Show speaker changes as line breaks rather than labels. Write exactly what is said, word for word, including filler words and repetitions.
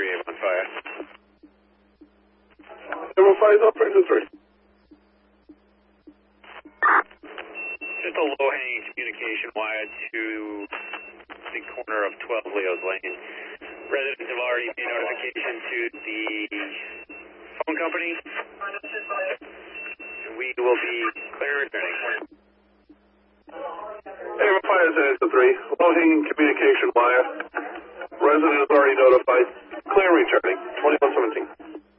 three eight one five.
Number five is operator three.
Just a low-hanging communication wire to the corner of twelve Leo's Lane. Residents have already made notification to the phone company. We will be clear returning.
Number five is the three. Low-hanging communication wire. Resident is already notified. Clear returning. twenty-one seventeen.